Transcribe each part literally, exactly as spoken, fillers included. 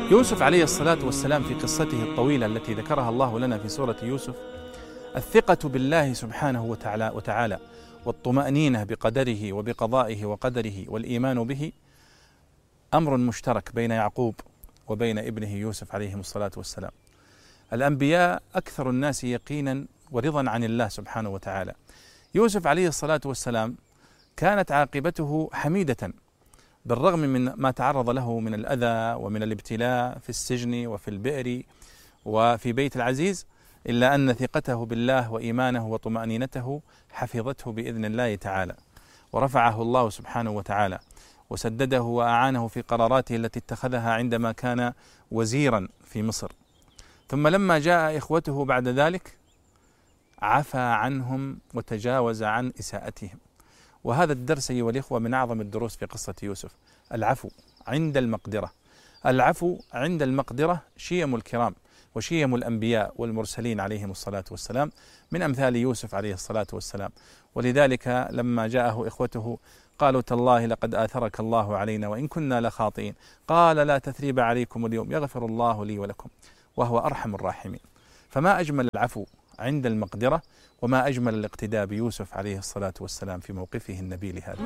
يوسف عليه الصلاة والسلام في قصته الطويلة التي ذكرها الله لنا في سورة يوسف، الثقة بالله سبحانه وتعالى, وتعالى والطمأنينة بقدره وبقضائه وقدره والإيمان به أمر مشترك بين يعقوب وبين ابنه يوسف عليهم الصلاة والسلام. الأنبياء أكثر الناس يقينا ورضا عن الله سبحانه وتعالى. يوسف عليه الصلاة والسلام كانت عاقبته حميدة بالرغم من ما تعرض له من الأذى ومن الابتلاء في السجن وفي البئر وفي بيت العزيز، إلا أن ثقته بالله وإيمانه وطمأنينته حفظته بإذن الله تعالى، ورفعه الله سبحانه وتعالى وسدده وأعانه في قراراته التي اتخذها عندما كان وزيرا في مصر. ثم لما جاء إخوته بعد ذلك عفى عنهم وتجاوز عن إساءتهم. وهذا الدرس أيها الإخوة من أعظم الدروس في قصة يوسف، العفو عند المقدرة. العفو عند المقدرة شيم الكرام وشيم الأنبياء والمرسلين عليهم الصلاة والسلام، من أمثال يوسف عليه الصلاة والسلام. ولذلك لما جاءه إخوته قالوا تالله لقد آثرك الله علينا وإن كنا لخاطئين، قال لا تثريب عليكم اليوم يغفر الله لي ولكم وهو أرحم الراحمين. فما أجمل العفو عند المقدرة، وما أجمل الاقتداء بيوسف عليه الصلاة والسلام في موقفه النبيل هذا.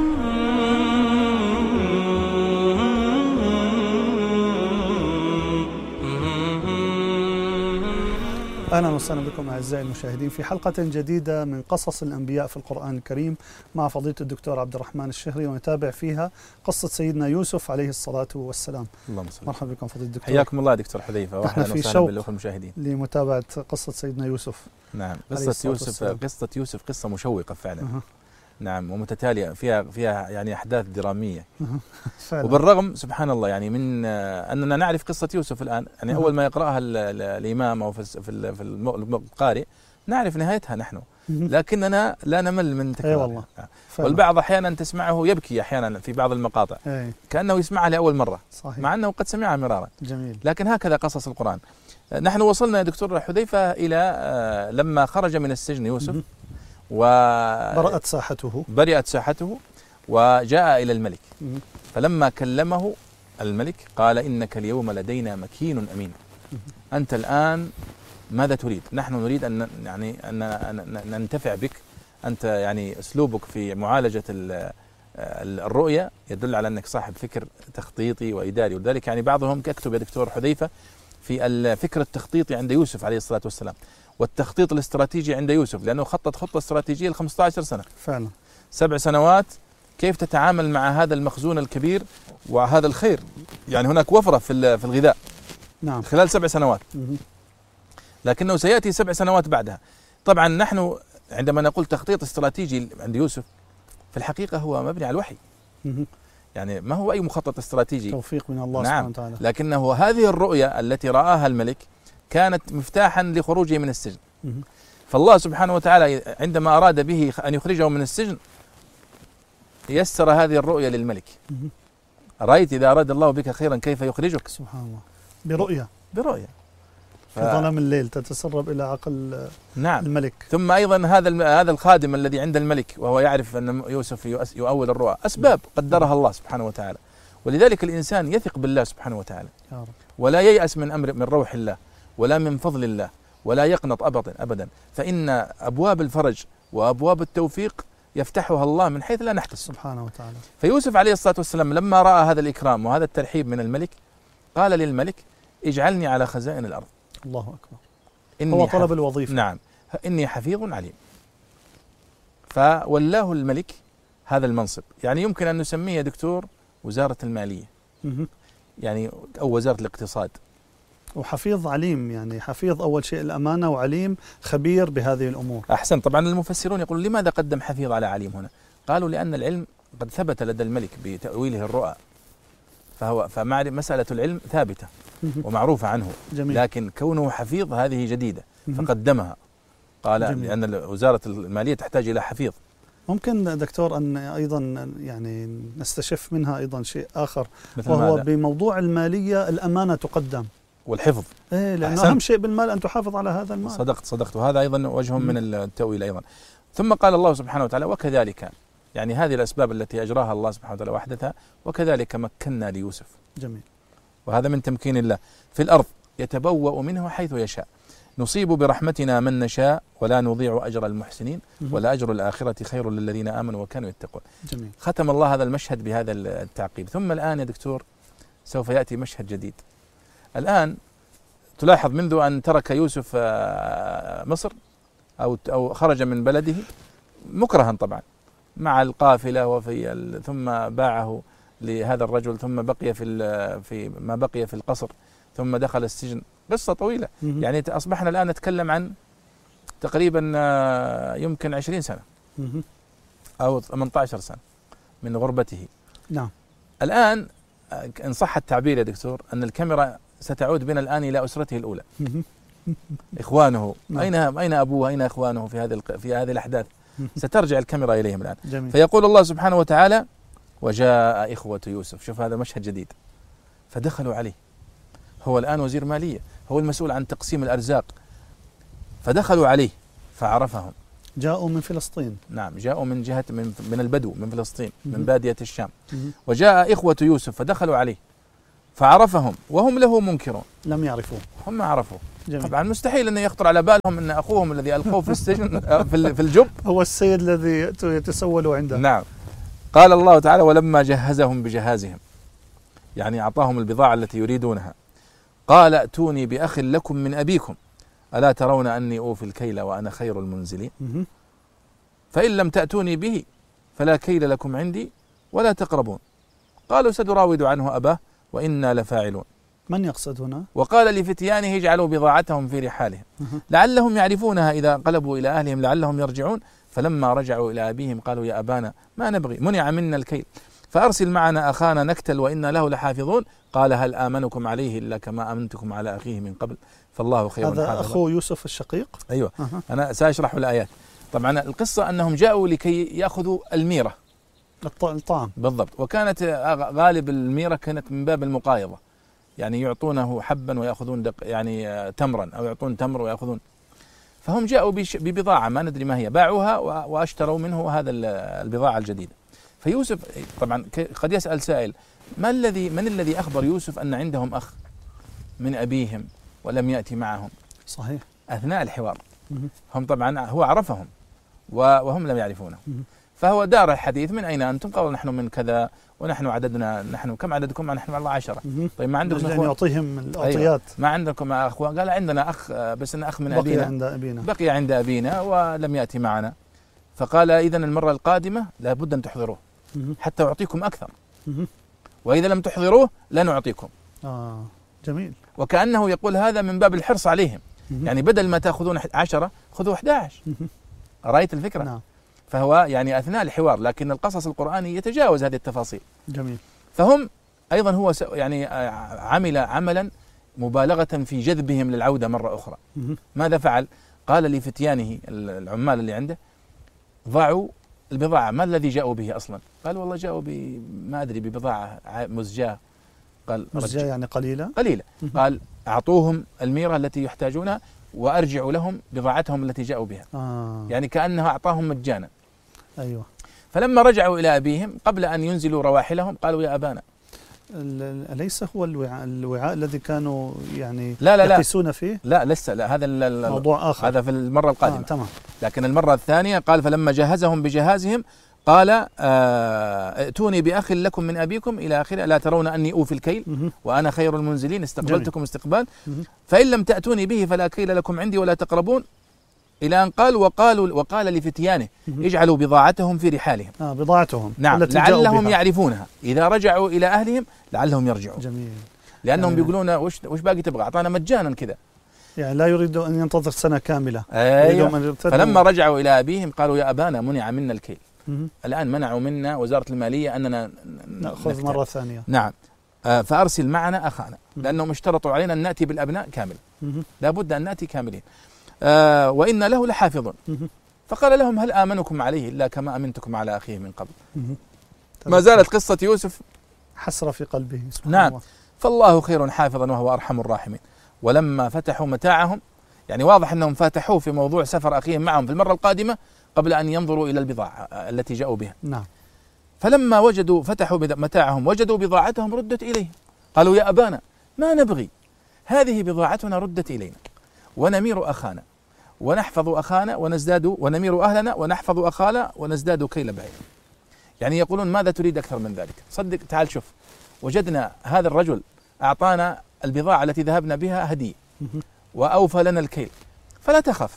أهلا وسهلا بكم أعزائي المشاهدين في حلقة جديدة من قصص الأنبياء في القرآن الكريم مع فضيلة الدكتور عبد الرحمن الشهري، ونتابع فيها قصة سيدنا يوسف عليه الصلاة والسلام. اللهم صل. مرحبا بكم فضيلة الدكتور. حياكم الله دكتور حذيفة، واحنا في وسهلا شوق بالأخوة المشاهدين لمتابعة قصة سيدنا يوسف. نعم، قصة يوسف والسلام. قصة يوسف قصة مشوقة فعلا. أه. نعم، ومتتالية، فيها فيها يعني أحداث درامية. أه. وبالرغم سبحان الله يعني من أننا نعرف قصة يوسف الآن، يعني أه. أول ما يقرأها الإمام أو في في القارئ نعرف نهايتها نحن، لكننا لا نمل من تكرارها. أي والله. والبعض أحيانا تسمعه يبكي أحيانا في بعض المقاطع. أي. كأنه يسمعها لأول مرة. صحيح. مع أنه قد سمعها مرارا. جميل. لكن هكذا قصص القرآن. نحن وصلنا يا دكتور حذيفة إلى لما خرج من السجن يوسف وبرأت ساحته برئت ساحته وجاء إلى الملك. فلما كلمه الملك قال إنك اليوم لدينا مكين أمين. أنت الآن ماذا تريد؟ نحن نريد أن يعني أن ننتفع بك. أنت يعني أسلوبك في معالجة الرؤية يدل على أنك صاحب فكر تخطيطي وإداري، ولذلك يعني بعضهم يكتب يا دكتور حذيفة في الفكر التخطيطي عند يوسف عليه الصلاة والسلام، والتخطيط الاستراتيجي عند يوسف، لأنه خطط خطة استراتيجية ل خمسة عشر سنة فعلا، سبع سنوات كيف تتعامل مع هذا المخزون الكبير وهذا الخير. يعني هناك وفرة في في الغذاء. نعم. خلال سبع سنوات، لكنه سيأتي سبع سنوات بعدها. طبعا نحن عندما نقول تخطيط استراتيجي عند يوسف في الحقيقة هو مبني على الوحي. يعني ما هو أي مخطط استراتيجي، توفيق من الله نعم. سبحانه وتعالى. لكنه هذه الرؤية التي رآها الملك كانت مفتاحا لخروجه من السجن. فالله سبحانه وتعالى عندما أراد به أن يخرجه من السجن يسر هذه الرؤية للملك. رأيت إذا أراد الله بك خيرا كيف يخرجك؟ سبحان الله، برؤية برؤية في ف... ظلام الليل تتسرب إلى عقل نعم. الملك. ثم أيضا هذا هذا الخادم الذي عند الملك وهو يعرف أن يوسف يؤول الرؤى، أسباب قدرها الله سبحانه وتعالى. ولذلك الإنسان يثق بالله سبحانه وتعالى يا رب. ولا ييأس من أمر من روح الله ولا من فضل الله، ولا يقنط أبدا أبدا، فإن أبواب الفرج وأبواب التوفيق يفتحها الله من حيث لا نحتسب سبحانه وتعالى. فيوسف عليه الصلاة والسلام لما رأى هذا الإكرام وهذا الترحيب من الملك قال للملك اجعلني على خزائن الأرض. الله أكبر. إني هو طلب حف... الوظيفة. نعم، إني حفيظ عليم. فولاه الملك هذا المنصب، يعني يمكن أن نسميه يا دكتور وزارة المالية، يعني أو وزارة الاقتصاد. وحفيظ عليم، يعني حفيظ أول شيء الأمانة، وعليم خبير بهذه الأمور. أحسن. طبعا المفسرون يقولون لماذا قدم حفيظ على عليم هنا؟ قالوا لأن العلم قد ثبت لدى الملك بتأويله الرؤى، فهو فمسألة العلم ثابتة ومعروفة عنه. جميل. لكن كونه حفيظ هذه جديدة فقدمها، قال جميل. لأن وزارة المالية تحتاج إلى حفيظ. ممكن دكتور أن أيضا يعني نستشف منها أيضا شيء آخر، مثل وهو ماذا؟ بموضوع المالية الأمانة تقدم والحفظ. إيه، لأنه أهم شيء بالمال أن تحافظ على هذا المال. صدقت صدقت وهذا أيضا وجه من التأويل أيضا. ثم قال الله سبحانه وتعالى وكذلك، يعني هذه الأسباب التي أجراها الله سبحانه وتعالى وحدثها، وكذلك مكنا ليوسف. جميل. وهذا من تمكين الله في الأرض يتبوأ منه حيث يشاء. نصيب برحمتنا من نشاء ولا نضيع أجر المحسنين ولا أجر الآخرة خير للذين آمنوا وكانوا يتقون. جميل. ختم الله هذا المشهد بهذا التعقيب. ثم الآن يا دكتور سوف يأتي مشهد جديد. الآن تلاحظ منذ أن ترك يوسف مصر أو أو خرج من بلده مكرها طبعا مع القافلة وفي ثم باعه لهذا الرجل، ثم بقي في في ما بقي في القصر، ثم دخل السجن. قصة طويلة. يعني أصبحنا الآن نتكلم عن تقريبا يمكن عشرين سنة أو ثمانية عشر سنة من غربته. نعم. الآن إن صح التعبير يا دكتور أن الكاميرا ستعود بنا الآن إلى أسرته الأولى. إخوانه أين أين أبوه أين إخوانه في هذه في هذه الأحداث؟ سترجع الكاميرا إليهم الآن. جميل. فيقول الله سبحانه وتعالى وجاء إخوة يوسف. شوف هذا مشهد جديد. فدخلوا عليه، هو الآن وزير مالية، هو المسؤول عن تقسيم الأرزاق، فدخلوا عليه فعرفهم. جاءوا من فلسطين. نعم، جاءوا من جهة من, من البدو من فلسطين من بادية الشام. وجاء إخوة يوسف فدخلوا عليه فعرفهم وهم له منكرون. لم يعرفوه. هم ما عرفوه. جميل. طبعا مستحيل أن يخطر على بالهم أن أخوهم الذي ألقوه في السجن في الجب هو السيد الذي يتسول عنده. نعم. قال الله تعالى ولما جهزهم بجهازهم، يعني أعطاهم البضاعة التي يريدونها، قال ائتوني بأخ لكم من أبيكم ألا ترون أني أوفي الكيل وأنا خير المنزلين فإن لم تأتوني به فلا كيل لكم عندي ولا تقربون. قالوا سنراود عنه أباه وإنا لفاعلون. من يقصد هنا؟ وقال لفتيانه اجعلوا بضاعتهم في رحالهم لعلهم يعرفونها إذا انقلبوا إلى أهلهم لعلهم يرجعون. فلما رجعوا إلى أبيهم قالوا يا أبانا ما نبغي منع منا الكيل فأرسل معنا أخانا نكتل وإنا له لحافظون. قال هل آمنكم عليه إلا كما أمنتكم على أخيه من قبل فالله خير حافظا. هذا أخو يوسف الشقيق؟ أيوة. أه. أنا سأشرح الآيات. طبعا القصة أنهم جاءوا لكي يأخذوا الميرة الطعام بالضبط، وكانت غالب الميرة كانت من باب المقايضة، يعني يعطونه حبا ويأخذون دق يعني تمرا أو يعطون تمر ويأخذون. فهم جاءوا ببضاعة ما ندري ما هي، باعوها واشتروا منه هذا البضاعة الجديدة. فيوسف طبعا قد يسأل سائل ما الذي من الذي أخبر يوسف أن عندهم أخ من أبيهم ولم يأتي معهم؟ صحيح. أثناء الحوار هم طبعا هو عرفهم وهم لم يعرفونه، فهو دار الحديث من أين أنتم؟ قالوا نحن من كذا ونحن عددنا نحن كم عددكم؟ نحن والله عشرة. طيب ما عندكم أخوان؟ يعطيهم الأعطيات. أيوة. ما عندكم أخوان؟ قال عندنا أخ بس إن أخ من بقي أبينا عند أبينا بقي عند أبينا ولم يأتي معنا. فقال إذن المرة القادمة لابد أن تحضروه حتى أعطيكم أكثر، وإذا لم تحضروه لا نعطيكم. آه جميل. وكأنه يقول هذا من باب الحرص عليهم، يعني بدل ما تأخذون عشرة خذوا أحد عشر. رأيت الفكرة؟ نعم. فهو يعني أثناء الحوار، لكن القصص القرآني يتجاوز هذه التفاصيل. جميل. فهم أيضا هو يعني عمل عملا مبالغة في جذبهم للعودة مرة أخرى. ماذا فعل؟ قال لفتيانه العمال اللي عنده ضعوا البضاعة. ما الذي جاءوا به أصلا؟ قال والله جاءوا بما أدري ببضاعة مزجاة. قال مزجاة يعني قليلة قليلة. قال أعطوهم الميرة التي يحتاجونها وأرجعوا لهم بضاعتهم التي جاءوا بها. آه. يعني كأنها أعطاهم مجانا. أيوة. فلما رجعوا إلى أبيهم قبل أن ينزلوا رواحلهم قالوا يا أبانا. أليس هو الوعاء, الوعاء الذي كانوا يعني لا لا يقيسون فيه؟ لا لسه لا، هذا موضوع آخر، هذا في المرة القادمة. آه، تمام. لكن المرة الثانية قال فلما جهزهم بجهازهم قال ائتوني بأخ لكم من أبيكم إلى آخره لا ترون أني أوفي الكيل وأنا خير المنزلين استقبلتكم جميل. استقبال فإن لم تأتوني به فلا كيل لكم عندي ولا تقربون إلى أن قال وقالوا وقال لفتيانه اجعلوا بضاعتهم في رحالهم. آه بضاعتهم نعم لعلهم يعرفونها إذا رجعوا إلى أهلهم لعلهم يرجعون. جميل. لأنهم يعني بيقولون وش وش باقي تبغى؟ أعطانا مجانا كذا، يعني لا يريد أن ينتظر سنة كاملة. أيوة. فلما رجعوا إلى أبيهم قالوا يا أبانا منع منا الكيل. الآن منعوا منا وزارة المالية أننا نأخذ نكتب. مرة ثانية. نعم. آه فأرسل معنا أخانا لأنهم اشترطوا علينا أن نأتي بالأبناء كامل، لابد أن نأتي كاملين. آه وإن له لحافظون. فقال لهم هل آمنكم عليه إلا كما أمنتكم على أخيه من قبل. ما زالت قصة يوسف حسرة في قلبه. نعم الله. فالله خير حافظا وهو أرحم الراحمين. ولما فتحوا متاعهم، يعني واضح أنهم فتحوه في موضوع سفر أخيهم معهم في المرة القادمة قبل أن ينظروا إلى البضاعة التي جاءوا بها. نعم. فلما وجدوا فتحوا متاعهم وجدوا بضاعتهم ردت إليهم. قالوا يا أبانا ما نبغي، هذه بضاعتنا ردت إلينا ونمير أخانا ونحفظ أخانا ونزداد ونمير أهلنا ونحفظ أخانا ونزداد كيل بعير. يعني يقولون ماذا تريد أكثر من ذلك؟ صدق، تعال شوف، وجدنا هذا الرجل أعطانا البضاعة التي ذهبنا بها هدية وأوفى لنا الكيل، فلا تخف.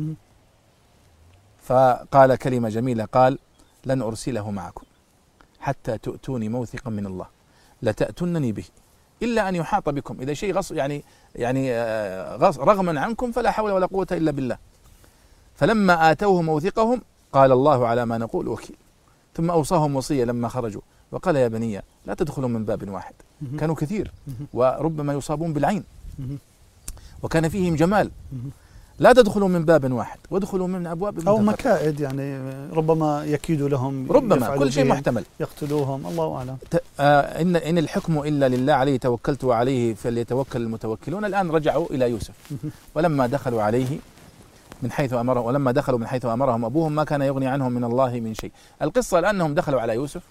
فقال كلمة جميلة، قال: لن أرسله معكم حتى تؤتوني موثقا من الله لتأتونني به إلا أن يحاط بكم، إذا شيء غص يعني يعني غص رغما عنكم فلا حول ولا قوة إلا بالله. فلما آتوه موثقهم قال: الله على ما نقول وكيل. ثم أوصاهم وصية لما خرجوا وقال: يا بني لا تدخلوا من باب واحد. كانوا كثير وربما يصابون بالعين وكان فيهم جمال. لا تدخلوا من باب واحد وادخلوا من أبواب متفرقة. أو مكائد، يعني ربما يكيدوا لهم، ربما كل شيء محتمل، يقتلوهم، الله أعلم. آه إن إن الحكم إلا لله عليه توكلت وعليه فليتوكل المتوكلون. الآن رجعوا إلى يوسف ولما دخلوا عليه من حيث أمرهم ولما دخلوا من حيث أمرهم أبوهم ما كان يغني عنهم من الله من شيء. القصة لأنهم دخلوا على يوسف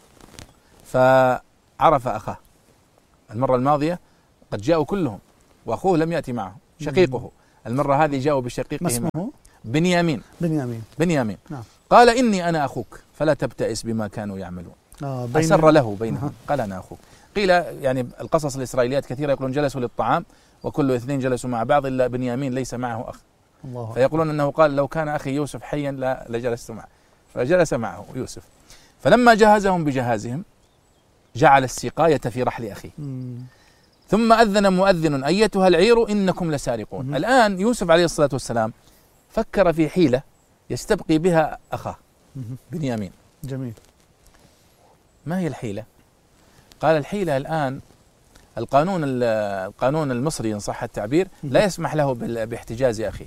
فعرف أخاه. المرة الماضية قد جاءوا كلهم وأخوه لم يأتي معه شقيقه، المرة هذه جاءوا بشقيقه. ما اسمه؟ بنيامين. بنيامين بنيامين نعم. قال: إني أنا أخوك فلا تبتئس بما كانوا يعملون. آه أسر له بينهم قال: أنا أخوك. قيل يعني القصص الإسرائيليات كثيرة يقولون جلسوا للطعام وكل اثنين جلسوا مع بعض إلا بنيامين ليس معه أخ، الله، فيقولون أنه قال: لو كان أخي يوسف حيا لا لجلست معه، فجلس معه يوسف. فلما جهزهم بجهازهم جعل السقاية في رحل أخيه. مم. ثم أذن مؤذن: أيتها العير إنكم لسارقون. مم. الآن يوسف عليه الصلاة والسلام فكر في حيلة يستبقي بها أخاه بنيامين. جميل. ما هي الحيلة؟ قال: الحيلة الآن القانون القانون المصري إن صح التعبير لا يسمح له باحتجاز أخيه،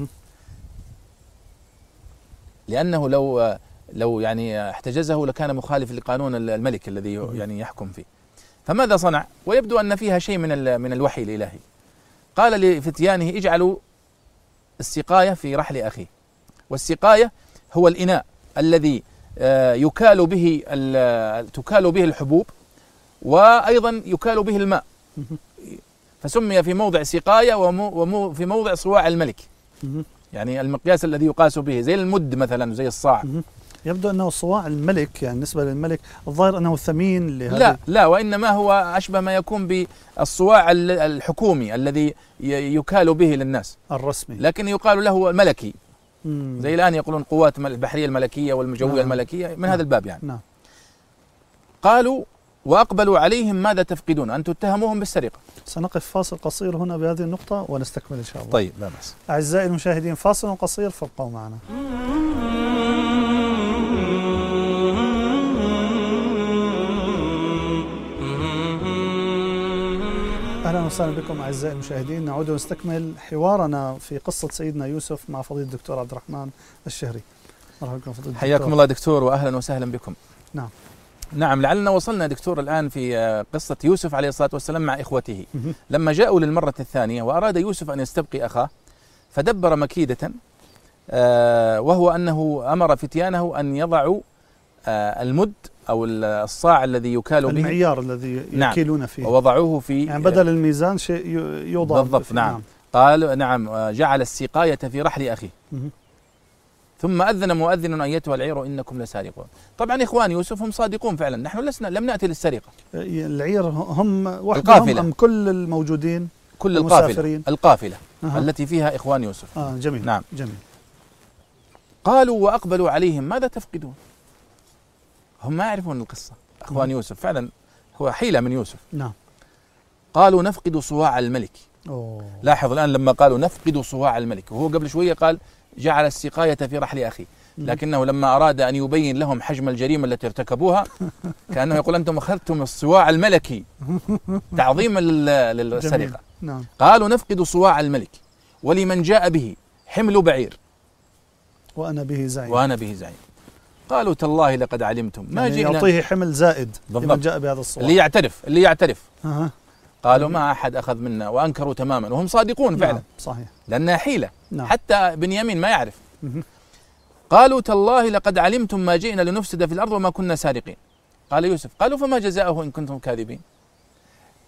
لأنه لو لو يعني احتجزه لكان مخالف لقانون الملك الذي يعني يحكم فيه. فماذا صنع؟ ويبدو أن فيها شيء من من الوحي الإلهي. قال لفتيانه: اجعلوا السقاية في رحل أخيه. والسقاية هو الإناء الذي يكال به تكال به الحبوب وأيضا يكال به الماء، فسمي في موضع سقاية وفي موضع صواع الملك، يعني المقياس الذي يقاس به زي المد مثلا زي الصاع. يبدو أنه صواع الملك يعني بالنسبة للملك الظاهر أنه ثمين لهذه. لا لا وإنما هو أشبه ما يكون بالصواع الحكومي الذي يكال به للناس الرسمي، لكن يقال له ملكي. مم. زي الآن يقولون قوات البحرية الملكية والجوية نعم. الملكية من نعم. هذا الباب يعني نعم. قالوا: وأقبلوا عليهم ماذا تفقدون؟ أن تتهموهم بالسرقة. سنقف فاصل قصير هنا بهذه النقطة ونستكمل إن شاء الله. طيب لا بأس. أعزائي المشاهدين، فاصل قصير فابقوا معنا. أهلا وسهلا بكم أعزائي المشاهدين، نعود ونستكمل حوارنا في قصة سيدنا يوسف مع فضيلة الدكتور عبد الرحمن الشهري. مرحبا بكم فضيلة الدكتور. حياكم الله دكتور وأهلا وسهلا بكم. نعم نعم لعلنا وصلنا دكتور الآن في قصة يوسف عليه الصلاة والسلام مع إخوته لما جاءوا للمرة الثانية وأراد يوسف أن يستبقي أخاه، فدبر مكيدة وهو أنه أمر فتيانه أن يضعوا المد أو الصاع الذي يكال به، المعيار الذي يكيلون فيه، ووضعوه في يعني بدل الميزان شيء يوضع بالضبط. نعم. نعم قال نعم جعل السقاية في رحل أخيه. ثم أذن مؤذن: أيتها العير إنكم لسارقون. طبعا إخوان يوسف هم صادقون فعلا، نحن لسنا لم نأتي للسرقة. العير هم وحدهم أم كل الموجودين؟ كل القافلة القافلة أه. التي فيها إخوان يوسف. آه جميل. نعم جميل. قالوا: وأقبلوا عليهم ماذا تفقدون؟ هم ما يعرفون القصة إخوان يوسف، فعلا هو حيلة من يوسف. نعم. قالوا: نفقد صواع الملك. أوه. لاحظ الآن لما قالوا نفقد صواع الملك، وهو قبل شوية قال جعل السقاية في رحل أخي، لكنه لما أراد أن يبين لهم حجم الجريمة التي ارتكبوها كأنه يقول: أنتم أخذتم الصواع الملكي تعظيما للسرقة. نعم. قالوا: نفقد صواع الملك ولمن جاء به حمل بعير وأنا به زعيم وأنا به زعيم. قالوا: تالله لقد علمتم ما يعني جئنا. يعطيه حمل زائد لمن جاء بهذا الصواع، اللي يعترف اللي يعترف أه. قالوا: ما أحد أخذ منا، وأنكروا تماما وهم صادقون فعلا. نعم. صحيح. لأنها حيلة. نعم. حتى بنيامين ما يعرف. قالوا: تالله لقد علمتم ما جئنا لنفسد في الأرض وما كنا سارقين. قال يوسف: قالوا: فما جزاؤه إن كنتم كاذبين.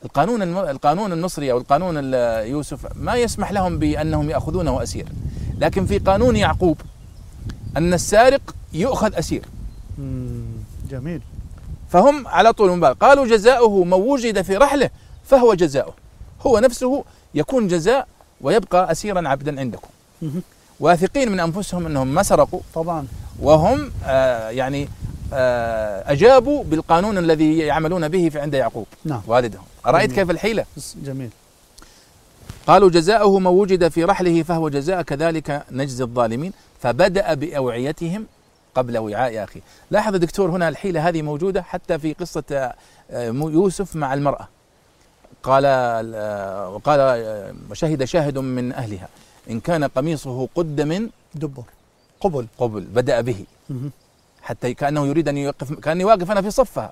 القانون القانون المصري أو القانون يوسف ما يسمح لهم بأنهم يأخذونه أسير، لكن في قانون يعقوب أن السارق يؤخذ أسير. جميل. فهم على طول من بعد قالوا جزاؤه من وجد في رحله فهو جزاؤه، هو نفسه يكون جزاء ويبقى أسيرا عبدا عندكم. واثقين من أنفسهم أنهم ما سرقوا طبعا، وهم آه يعني آه أجابوا بالقانون الذي يعملون به في عند يعقوب نعم. والدهم. أرأيت جميل. كيف الحيلة؟ جميل. قالوا جزاؤه من وجد في رحله فهو جزاء كذلك نجزي الظالمين، فبدأ بأوعيتهم قبل وعاء أخيه. لاحظ دكتور هنا الحيلة هذه موجودة حتى في قصة يوسف مع المرأة. قال وقال وشهد شاهد من أهلها إن كان قميصه قد من دبر قبل قبل بدأ به حتى كأنه يريد أن يوقف، كأني واقف أنا في صفها،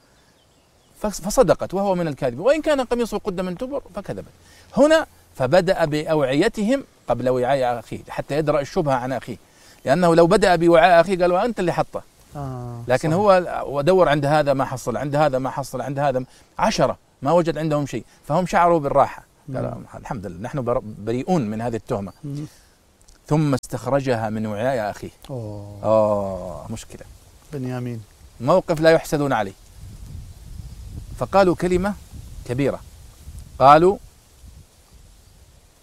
فصدقت وهو من الكاذب، وإن كان قميصه قد من دبر فكذبت. هنا فبدأ بأوعيتهم قبل وعاء أخيه حتى يدرأ الشبهة عن أخيه، لأنه لو بدأ بوعاء أخيه قالوا أنت اللي حطه. آه لكن صح. هو ودور عند هذا ما حصل، عند هذا ما حصل، عند هذا عشرة ما وجد عندهم شيء، فهم شعروا بالراحة. قالوا الحمد لله نحن بريئون من هذه التهمة. مم. ثم استخرجها من وعاء أخيه. أوه. أوه مشكلة. بنيامين موقف لا يحسدون عليه. فقالوا كلمة كبيرة، قالوا